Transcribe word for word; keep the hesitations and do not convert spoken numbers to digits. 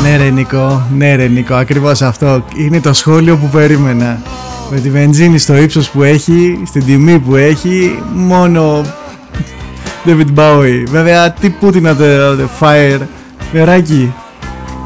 Ναι ρε Νικό, ναι ρε Νικό, ακριβώς αυτό είναι το σχόλιο που περίμενα. Με τη βενζίνη στο ύψος που έχει, στην τιμή που έχει, μόνο David Bowie. Βέβαια τι Πούτινα το Fire, περάκι.